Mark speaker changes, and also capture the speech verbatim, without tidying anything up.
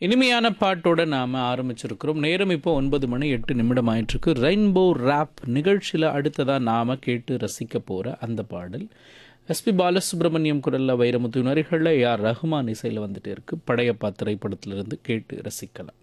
Speaker 1: இனிமையான பாட்டோட நாம் ஆரம்பிச்சிருக்கிறோம். நேரம் இப்போ ஒன்பது மணி எட்டு நிமிடம் ஆயிட்டுருக்கு. ரெயின்போ ரேப் நிகழ்ச்சியில் அடுத்ததாக நாம் கேட்டு ரசிக்க போகிற அந்த பாடல் எஸ்பி பாலசுப்ரமணியம் குரலில் வைரமுத்து நரிகளில் ஏஆர் ரஹ்மான் இசையில் வந்துட்டு இருக்கு. படையப்பா திரைப்படத்திலிருந்து கேட்டு ரசிக்கலாம்.